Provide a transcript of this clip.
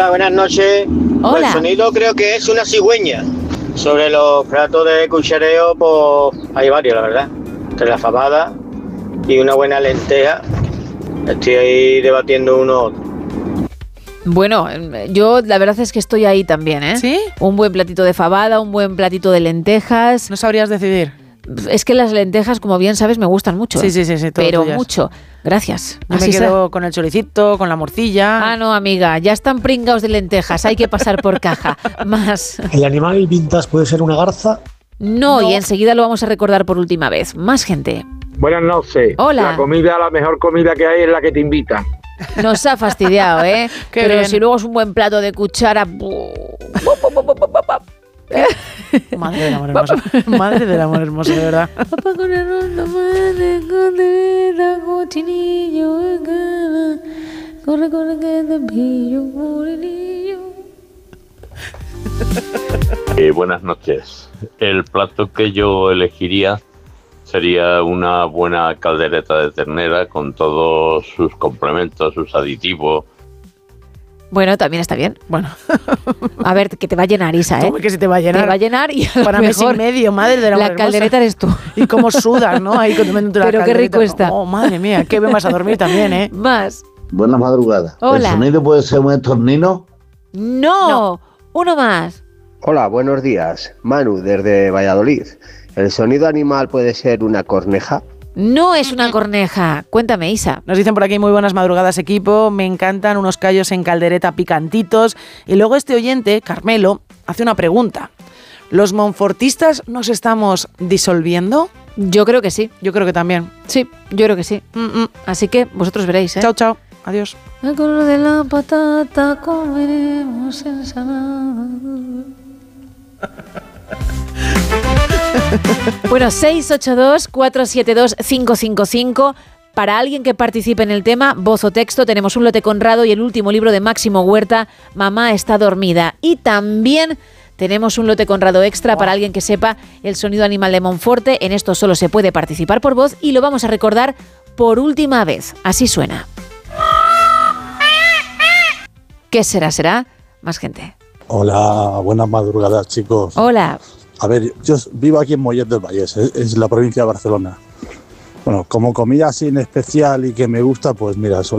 Hola, buenas noches. Hola. El sonido creo que es una cigüeña. Sobre los platos de cuchareo, pues hay varios, la verdad. Entre la fabada y una buena lenteja. Estoy ahí debatiendo uno. Bueno, yo la verdad es que estoy ahí también, ¿eh? ¿Sí? Un buen platito de fabada, un buen platito de lentejas. No sabrías decidir. Es que las lentejas, como bien sabes, me gustan mucho. Sí, todo pero tuyas. mucho. Gracias. Yo me quedo con el choricito, con la morcilla. Ah, no, amiga, ya están pringaos de lentejas, hay que pasar por caja. Más. ¿El animal vintage puede ser una garza? No, y enseguida lo vamos a recordar por última vez. Más gente. Buenas noches. Hola. La mejor comida que hay es la que te invitan. Nos ha fastidiado, ¿eh? Qué Pero bien. si luego es un buen plato de cuchara... Madre del amor hermoso. Madre del amor hermoso, de verdad. Papá con arroz, tomate, condimento, cochinillo, corre, corre, que te pillo, morenillo. Buenas noches. El plato que yo elegiría sería una buena caldereta de ternera con todos sus complementos, sus aditivos. Bueno, también está bien. Bueno, A ver, que te va a llenar, Isa, ¿eh? ¿cómo que se te va a llenar? Te va a llenar y a lo Para mes y mejor medio, madre del amor la hermoso. caldereta eres tú. Y cómo sudas, ¿no? Ahí comiéndote la Pero qué caldereta. rico está. Oh, madre mía, qué bien vas a dormir también, ¿eh? Más. Buenas madrugadas. Hola. ¿El sonido puede ser un estornino? No, uno más. Hola, buenos días. Manu, desde Valladolid. ¿El sonido animal puede ser una corneja? No es una corneja. Cuéntame, Isa. Nos dicen por aquí muy buenas madrugadas, equipo. Me encantan unos callos en caldereta picantitos. Y luego este oyente, Carmelo, hace una pregunta. ¿Los monfortistas nos estamos disolviendo? Yo creo que sí. Yo creo que también. Sí, yo creo que sí. Así que vosotros veréis, ¿eh? Chao, chao. Adiós. Al color de la patata comeremos ensalada. Bueno, 682-472-555. Para alguien que participe en el tema, voz o texto, tenemos un lote Conrado y el último libro de Máximo Huerta, Mamá está dormida. Y también tenemos un lote Conrado extra para alguien que sepa el sonido animal de Monforte. En esto solo se puede participar por voz y lo vamos a recordar por última vez. Así suena. ¿Qué será? ¿Será? Más gente. Hola, buenas madrugadas, chicos. Hola. A ver, yo vivo aquí en Mollet del Vallès, es la provincia de Barcelona. Bueno, como comida así en especial y que me gusta, pues mira,